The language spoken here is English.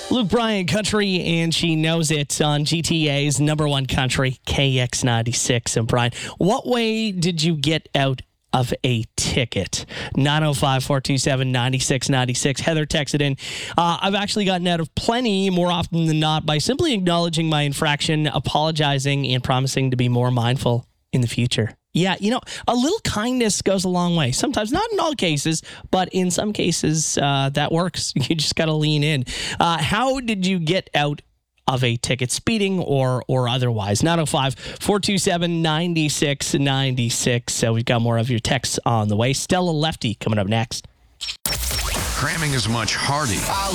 Luke Bryan Country, and she knows it on GTA's number one country, KX96. And Brian, what way did you get out of a ticket? 905-427-9696. Heather texted in, I've actually gotten out of plenty more often than not by simply acknowledging my infraction, apologizing, and promising to be more mindful in the future. Yeah, a little kindness goes a long way. Sometimes, not in all cases, but in some cases, that works. You just got to lean in. How did you get out of a ticket, speeding or otherwise? 905-427-9696. So we've got more of your texts on the way. Stella Lefty coming up next. Cramming as much Hardy